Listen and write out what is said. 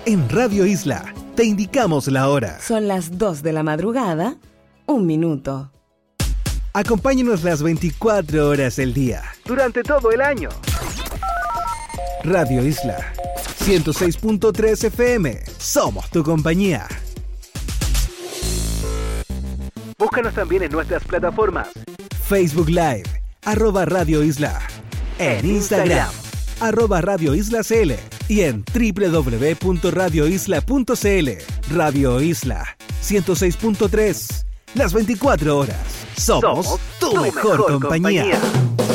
En Radio Isla te indicamos la hora. Son las 2 de la madrugada, 1 minuto. Acompáñanos las 24 horas del día, durante todo el año. Radio Isla 106.3 FM. Somos tu compañía. Búscanos también en nuestras plataformas: Facebook Live, @Radio Isla, en Instagram, @Radio Isla CL y en www.radioisla.cl. Radio Isla 106.3, las 24 horas. Somos tu mejor compañía.